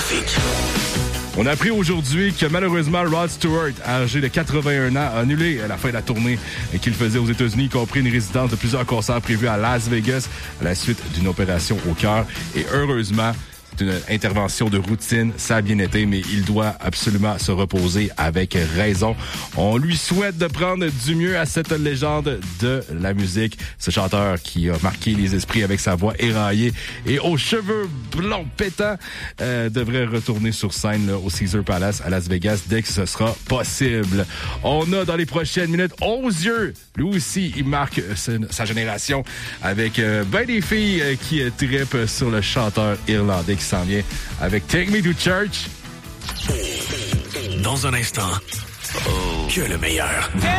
Trafic. On a appris aujourd'hui que malheureusement Rod Stewart, âgé de 81 ans, a annulé la fin de la tournée qu'il faisait aux États-Unis, y compris une résidence de plusieurs concerts prévus à Las Vegas à la suite d'une opération au cœur. Et heureusement, c'est une intervention de routine, ça a bien été, mais il doit absolument se reposer avec raison. On lui souhaite de prendre du mieux à cette légende de la musique. Ce chanteur qui a marqué les esprits avec sa voix éraillée et aux cheveux blonds pétants devrait retourner sur scène là, au Caesars Palace à Las Vegas dès que ce sera possible. On a dans les prochaines minutes Hozier. Lui aussi, il marque sa génération avec ben des filles qui trippent sur le chanteur irlandais qui s'en vient avec Take Me to Church. Dans un instant, que le meilleur.